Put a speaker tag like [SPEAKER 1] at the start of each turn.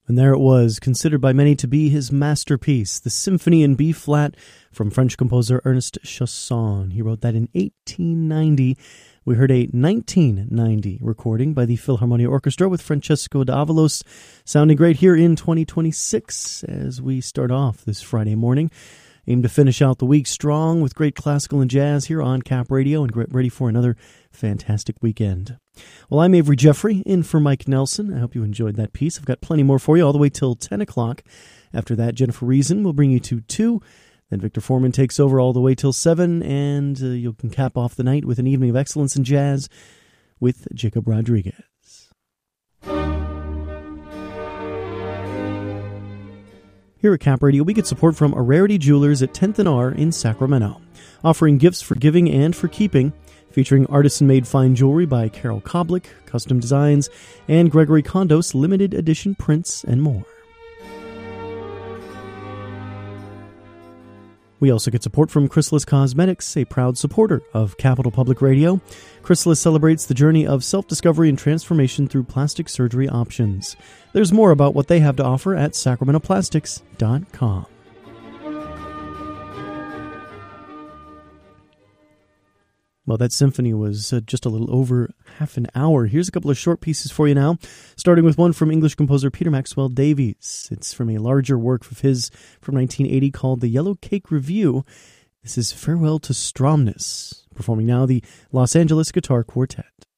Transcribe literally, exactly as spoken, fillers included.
[SPEAKER 1] And there it was, considered by many to be his masterpiece, the Symphony in B-flat from French composer Ernest Chausson. He wrote that in eighteen ninety. We heard a nineteen ninety recording by the Philharmonia Orchestra with Francesco d'Avalos, sounding great here in twenty twenty-six as we start off this Friday morning. Aim to finish out the week strong with great classical and jazz here on Cap Radio and get ready for another fantastic weekend. Well, I'm Avery Jeffrey, in for Mike Nelson. I hope you enjoyed that piece. I've got plenty more for you all the way till ten o'clock. After that, Jennifer Reason will bring you to two. Then Victor Foreman takes over all the way till seven, and uh, you can cap off the night with an evening of excellence in jazz with Jacob Rodriguez. Here at Cap Radio, we get support from Ararity Jewelers at tenth and R in Sacramento, offering gifts for giving and for keeping, featuring artisan-made fine jewelry by Carol Koblick, custom designs, and Gregory Kondos limited edition prints and more. We also get support from Chrysalis Cosmetics, a proud supporter of Capital Public Radio. Chrysalis celebrates the journey of self-discovery and transformation through plastic surgery options. There's more about what they have to offer at sacramento plastics dot com. Well, that symphony was uh, just a little over half an hour. Here's a couple of short pieces for you now, starting with one from English composer Peter Maxwell Davies. It's from a larger work of his from nineteen eighty called The Yellow Cake Review. This is Farewell to Stromness, performing now the Los Angeles Guitar Quartet.